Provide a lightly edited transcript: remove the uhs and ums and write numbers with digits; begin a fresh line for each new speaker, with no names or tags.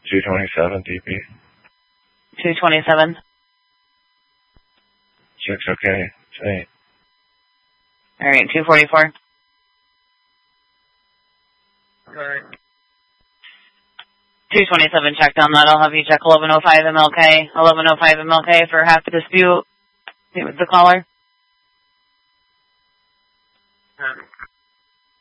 227 DP.
227.
6, okay. Say.
All right, 244.
Alright.
227 checked on that. I'll have you check 1105 MLK. 1105 MLK for half the dispute. Meet with the caller.